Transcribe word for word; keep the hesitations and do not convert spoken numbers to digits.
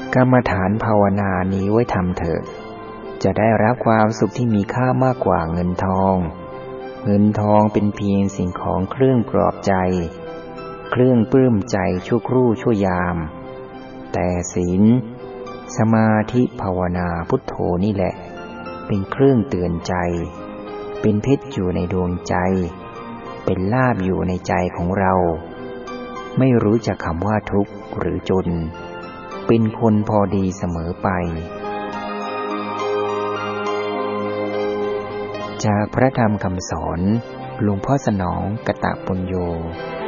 กรรมฐานภาวนานี้ไว้ทำเถอะจะได้รับความสุขที่มีค่ามากกว่าเงินทองเงินทองเป็นเพียงสิ่งของเครื่องปลอบใจเครื่องปลื้มใจชั่วครู่ชั่วยามแต่ศีลสมาธิภาวนาพุทโธนี่แหละเป็นเครื่องเตือนใจเป็นเพชรอยู่ในดวงใจเป็นลาภอยู่ในใจของเราไม่รู้จักคำว่าทุกข์หรือจนเป็นคนพอดีเสมอไปจากพระธรรมคำสอนหลวงพ่อสนองกตปุญโญ